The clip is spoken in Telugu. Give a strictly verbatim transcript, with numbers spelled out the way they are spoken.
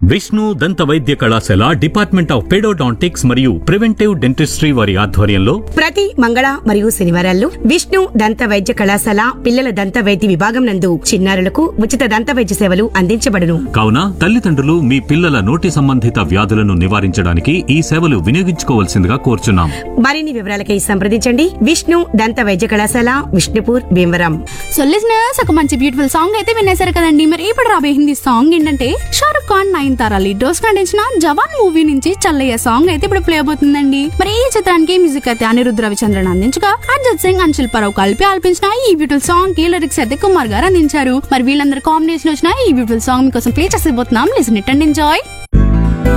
విష్ణు దంత వైద్య కళాశాల డిపార్ట్మెంట్ ఆఫ్ పెడోడాంటిక్స్ మరియు ప్రివెంటివ్ డెంటిస్ట్రీ వారి ఆధ్వర్యంలో ప్రతి మంగళ మరియు శనివారాల్లో విష్ణు దంత వైద్య కళాశాల పిల్లల దంత వైద్య విభాగం నందు చిన్నారులకు ఉచిత దంత వైద్య సేవలు అందించబడును. కావున తల్లిదండ్రులు మీ పిల్లల నోటి సంబంధిత వ్యాధులను నివారించడానికి ఈ సేవలు వినియోగించుకోవాల్సిందిగా కోరుచున్నాం. మరిన్ని వివరాలకై సంప్రదించండి. విష్ణు దంత వైద్య కళాశాల, విష్ణుపూర్, భీమవరం. సో లిజనర్స్, ఒక మంచి బ్యూటిఫుల్ సాంగ్ అయితే వినేశారు కదండి. మరి ఇప్పుడు రాబోయే హిందీ సాంగ్ ఏంటంటే షారుఖ్ ఖాన్ నైన్ తారా లీడర్స్ నటించిన జవాన్ మూవీ నుంచి చల్లయ్య సాంగ్ అయితే ఇప్పుడు ప్లే అవుతుందండి. మరి ఈ చిత్రానికి మ్యూజిక్ అయితే అనిరుద్ధ్ రవిచంద్రన్ అందించగా అర్జిత్ సింగ్ అండ్ శిల్పారావు కలిపి ఆల్పించిన ఈ బ్యూటిఫుల్ సాంగ్ కి లిరిక్స్ అయితే కుమార్ గారు అందించారు. మరి వీళ్ళందరూ కాంబినేషన్ వచ్చిన ఈ బ్యూటిఫుల్ సాంగ్ మీకోసం play చేసిపోతున్నాం. Listen it and enjoy.